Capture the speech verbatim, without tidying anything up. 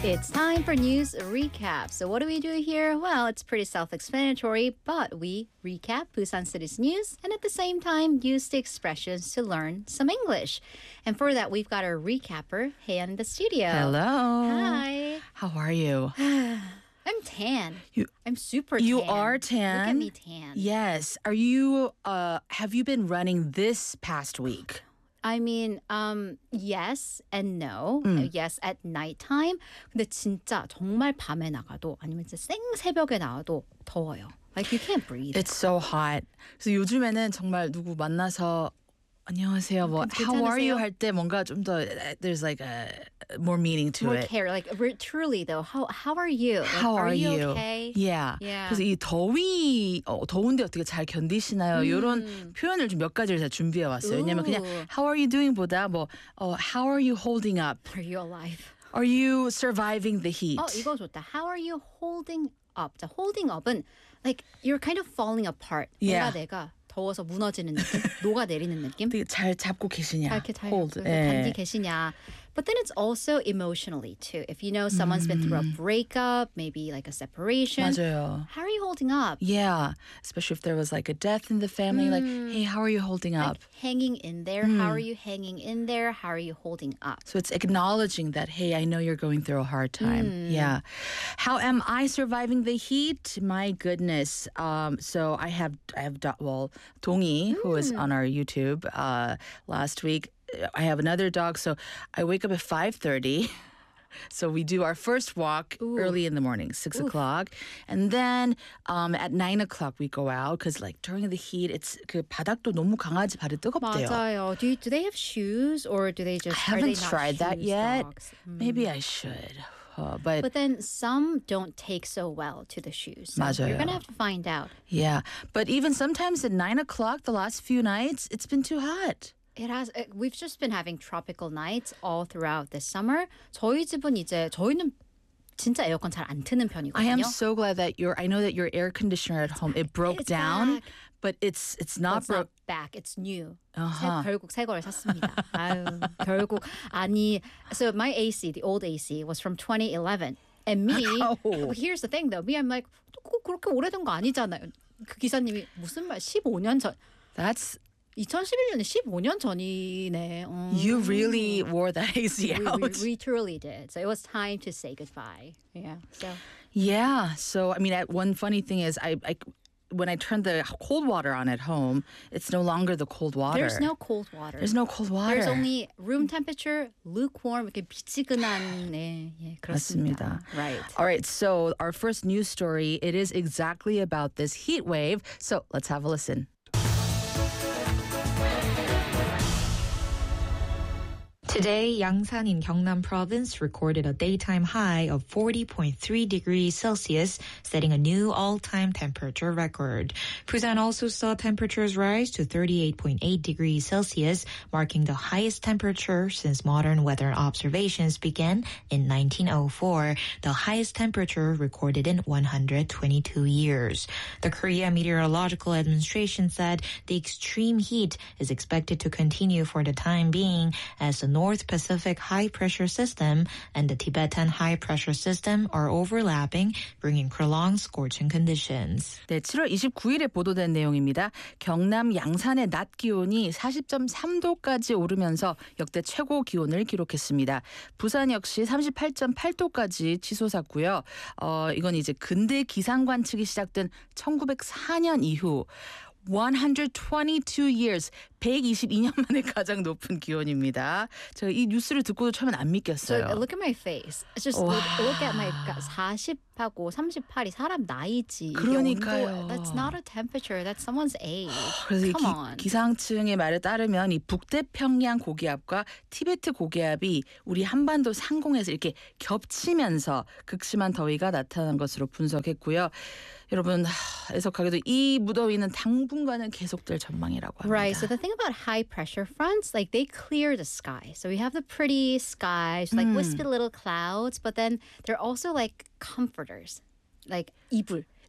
It's time for news recap. So what do we do here? Well, it's pretty self-explanatory, but we recap Busan City's news and at the same time use the expressions to learn some English. And for that, we've got our recapper, Heian, in the studio. Hello. Hi. How are you? I'm tan. You- I'm super tan. You are tan? Look at me tan. Yes. Are you, uh, have you been running this past week? I mean, um, yes and no. 음. Uh, Yes, at nighttime. 근데 진짜 정말 밤에 나가도 아니면 진짜 생새벽에 나와도 더워요. Like you can't breathe. It's so hot. 그래서 요즘에는 정말 누구 만나서 안녕하세요. 뭐, how are you 괜찮으세요? 할 때 뭔가 좀 더, there's like a more meaning to More it. care. Like re- truly though, how how are you? Like, How are, you? you? Okay? Yeah. Yeah. 그래서 이 더위, 어, 더운데 어떻게 잘 견디시나요? 이런 표현을 좀 몇 가지를 제가 준비해 왔어요. 왜냐면 그냥 Ooh. how are you doing보다 뭐, 어, how are you holding up? Are you alive? Are you surviving the heat? 어 이거 좋다. How are you holding up? 자, holding up은 like you're kind of falling apart. Yeah. 뭔가 내가 더워서 무너지는 느낌, 녹아내리는 느낌. 되게 잘 잡고 계시냐? 이렇게 잘 hold. 잡고 예. 단디 계시냐. But then it's also emotionally too. If you know someone's been through a breakup, maybe like a separation. 맞아요. How are you holding up? Yeah, especially if there was like a death in the family. Like, hey, how are you holding up? Like hanging in there. How are you hanging in there? How are you holding up? So it's acknowledging that, hey, I know you're going through a hard time. Yeah. How am I surviving the heat? My goodness. Um, so I have, I have, do- well, Dongi, who was on our YouTube uh, last week. I have another dog, so I wake up at five thirty. So we do our first walk early in the morning, six o'clock. And then um, at nine o'clock we go out because like during the heat, it's 그 바닥도 너무 강아지 발이 뜨겁대요. 맞아요. Do you, do they have shoes or do they just? I are they haven't not tried that shoes yet. dogs? Maybe I should. Uh, but, But then some don't take so well to the shoes. So 맞아요. you're gonna have to find out. yeah. But even sometimes at nine o'clock, the last few nights, it's been too hot. It has. uh, We've just been having tropical nights all throughout this summer. 저희 집은 이제 저희는 진짜 에어컨 잘 안 트는 편이거든요. I am so glad that your I know that your air conditioner at home it broke it's down, back. but it's it's Well, not it's not broke. back. It's new. Uh-huh. 새, 결국 새 거를 샀습니다. 아유, 결국 아니. So my A C, the old A C, was from twenty eleven. And me, Oh. here's the thing though. Me, I'm like, 꼭 그렇게 오래된 거 아니잖아요. 그 기사님이 무슨 말? 십오 년 전. That's 이천십일 년에 십오 년 전이네. 음. you really wore that A C we, out. we, we truly did. So it was time to say goodbye. Yeah. So Yeah. So I mean, at- one funny thing is, I, I when I turn the cold water on at home, it's no longer the cold water. there's no cold water. There's no cold water. There's only room temperature, lukewarm, 이렇게 미지근한. 네, 예, 그렇습니다. 맞습니다. Right. All right. So our first news story, it is exactly about this heat wave. So let's have a listen. Today, Yangsan in Gyeongnam Province recorded a daytime high of forty point three degrees Celsius, setting a new all-time temperature record. Busan also saw temperatures rise to thirty-eight point eight degrees Celsius, marking the highest temperature since modern weather observations began in nineteen oh four, the highest temperature recorded in one hundred twenty-two years. The Korea Meteorological Administration said the extreme heat is expected to continue for the time being as the North Pacific high-pressure system and the Tibetan high-pressure system are overlapping, bringing prolonged scorching conditions. 네, 칠월 이십구일에 보도된 내용입니다. 경남 양산의 낮 기온이 사십 점 삼 도까지 오르면서 역대 최고 기온을 기록했습니다. 부산 역시 삼십팔 점 팔 도까지 치솟았고요. 어, 이건 이제 근대 기상 관측이 시작된 천구백사 년 이후 one hundred twenty-two years, 백이십이 년 만에 가장 높은 기온입니다. 제가 이 뉴스를 듣고도 처음엔 안 So 믿겠어요. look at my face. It's just look, look at my 사십하고 삼십팔이 사람 나이지. 이게 그러니까요. 온도, that's not a temperature. That's someone's age. 그래서 이 Come on. 기, 기상청의 말에 따르면 이 북태평양 고기압과 티베트 고기압이 우리 한반도 상공에서 이렇게 겹치면서 극심한 더위가 나타난 것으로 분석했고요. 여러분 하, 애석하게도 이 무더위는 당분간은 계속될 전망이라고 합니다. Right. So the thing about high pressure fronts, like they clear the sky. So we have the pretty skies, like wispy little clouds, but then they're also like comforters, like 이불.